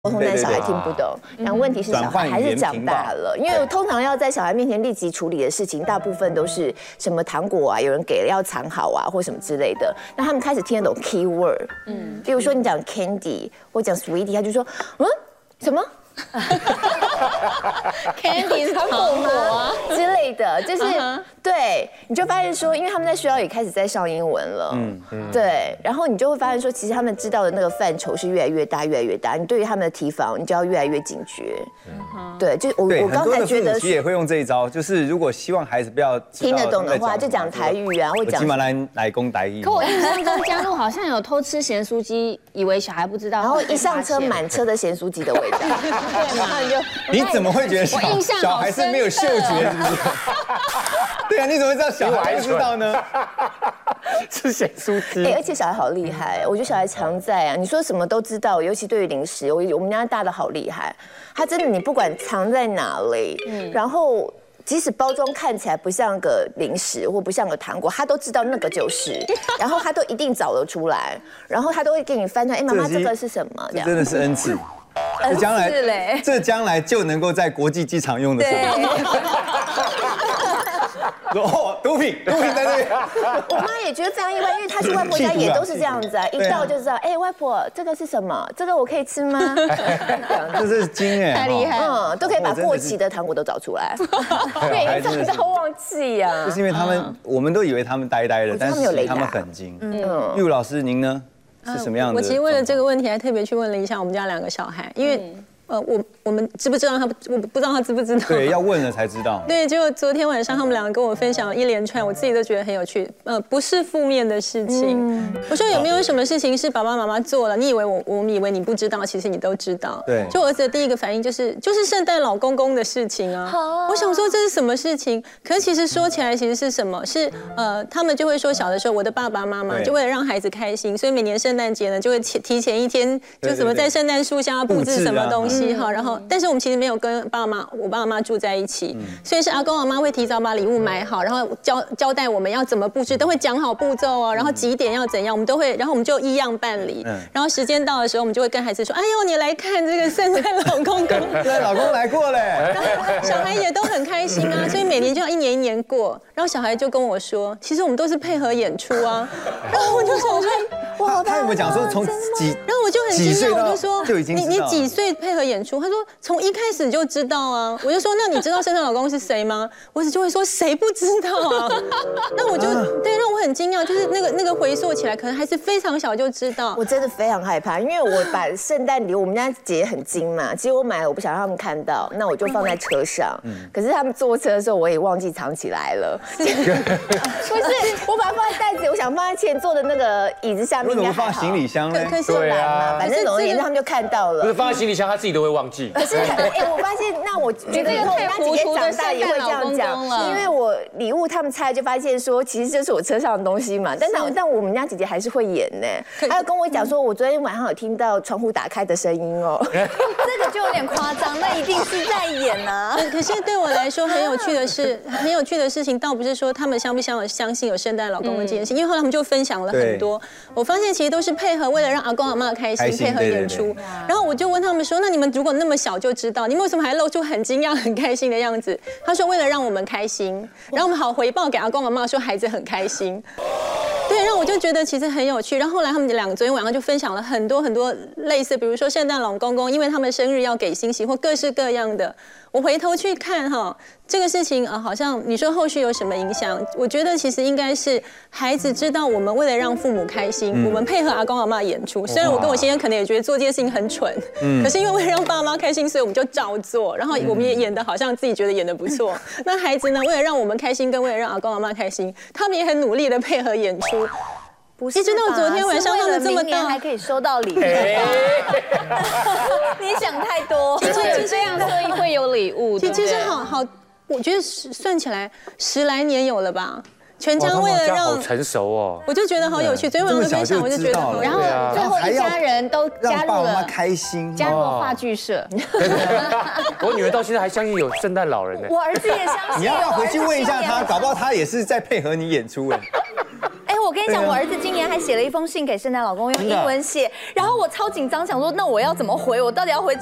沟通，但小孩听不懂。然后问题是小孩还是长大了，因为通常要在小孩面前立即处理的事情，大部分都是什么糖果啊，有人给了要藏好啊，或什么之类的。那他们开始听得懂 key word， 比如说你讲 candy 或讲 sweetie， 他就说什么 ？Candy 是糖果啊之类的，就是对，你就发现说，因为他们在学校也开始在上英文了，对，然后你就会发现说，其实他们知道的那个范畴是越来越大，越来越大。你对于他们的提防，你就要越来越警觉。对，就我刚才觉得， 父母也会用这一招，就是如果希望孩子不要听得懂的话，就讲台语啊，或讲起码来攻台语。 可我印象中，嘉露好像有偷吃咸酥鸡，以为小孩不知道， 然后一上车满车的咸酥鸡的味道，对，马上就。 你怎么会觉得小孩是没有嗅觉，是不是？对啊，你怎么会知道小孩不知道呢？ 吃咸酥鸡， 而且小孩好厉害，我觉得小孩常在啊，你说什么都知道，尤其对于零食，我们家大的好厉害，他真的你不管藏在哪里，然后即使包装看起来不像个零食或不像个糖果，他都知道那个就是，然后他都一定找得出来，然后他都会给你翻出来，妈妈这个是什么？ 这真的是恩赐。这将来就能够在国际机场用的时候。哦，毒品在这里。 我妈也觉得非常意外，因为她去外婆家也都是这样子啊，一到就知道，外婆这个是什么？这个我可以吃吗？ 这是精哎， 太厉害， 都可以把过期的糖果都找出来，对，真的忘记呀。 就是因为我们都以为他们呆呆的，但是他们很精。玉老师您呢？是什么样的？ 我其实为了这个问题还特别去问了一下我们家2个小孩，因为我们知不知道他，我不知道他知不知道。 对，要问了才知道。 对，结果昨天晚上他们2个跟我分享了一连串，我自己都觉得很有趣。不是负面的事情。我说有没有什么事情是爸爸妈妈做了，你以为我们以为你不知道，其实你都知道。 对。 就我儿子的第一个反应就是圣诞老公公的事情啊。我想说这是什么事情？可是其实说起来其实是什么？是他们就会说小的时候我的爸爸妈妈就为了让孩子开心，所以每年圣诞节呢就会提前一天就什么在圣诞树下布置什么东西。然后，但是我们其实没有跟我爸爸妈住在一起，所以是阿公阿妈会提早把礼物买好，然后交代我们要怎么布置，都会讲好步骤哦，然后几点要怎样，我们都会，然后我们就一样办理。然后时间到的时候，我们就会跟孩子说：“哎呦，你来看这个圣诞老公公， 圣诞老公来过嘞。” 小孩也都很开心啊，所以每年就要一年一年过。然后小孩就跟我说：“其实我们都是配合演出啊。”然后我就想说：“ 哇，他有没有讲说从几？” 然后我就很惊讶，我就说：“你几岁配合演出？”他说从一开始就知道啊，我就说那你知道圣诞老公是谁吗？我就会说谁不知道啊？那我就对，让我很惊讶，就是那个回溯起来，可能还是非常小就知道。 我真的非常害怕，因为我把圣诞礼物，我们家姐很精嘛，其实我买了，我不想让他们看到，那我就放在车上。可是他们坐车的时候，我也忘记藏起来了。不是，我把它放在袋子，我想放在前座的那个椅子下面。 为什么放行李箱呢？ 对啊，反正总而言之他们就看到了。 不是放在行李箱，他自己都会忘记。 可是，我发现，那我觉得以后我们家姐姐长大也会这样讲，因为我礼物他们拆就发现说，其实这是我车上的东西嘛。但我们家姐姐还是会演呢，还有跟我讲说，我昨天晚上有听到窗户打开的声音哦。 这个就有点夸张，那一定是在演啊。 可是对我来说很有趣的事情，倒不是说他们相不相信有圣诞老公公这件事，因为后来他们就分享了很多。我发现其实都是配合，为了让阿公阿嬷开心，配合演出。然后我就问他们说，那你们如果那么小就知道，你们为什么还露出很惊讶、很开心的样子？他说为了让我们开心，然后我们好回报给阿公阿嬷说孩子很开心。对，让我就觉得其实很有趣。然后后来他们2个昨天晚上就分享了很多类似，比如说圣诞老公公，因为他们生日要给惊喜或各式各样的。我回头去看这个事情好像你说后续有什么影响？我觉得其实应该是孩子知道我们为了让父母开心，我们配合阿公阿嬷演出。虽然我跟我先生可能也觉得做这件事情很蠢，可是因为为了让爸妈开心，所以我们就照做，然后我们也演得好像自己觉得演得不错。那孩子呢，为了让我们开心，跟为了让阿公阿�嬷开心，他们也很努力的配合演出。一直到昨天晚上他们这么大， 还可以收到礼物。你想太多，就这样，所以会有礼物。 其实好，我觉得算起来10来年有了吧。全家为了让好成熟哦， 我就觉得好有趣。昨天晚上的分享，我就觉得好有趣。 然后最后一家人都加入了开心， 加入了话剧社。 我女儿到现在还相信有圣诞老人呢。 我儿子也相信。 你要不要回去问一下他？搞不好他也是在配合你演出哎。 我跟你讲，我儿子今年还写了一封信给圣诞老公，用英文写，然后我超紧张，想说那我要怎么回？我到底要回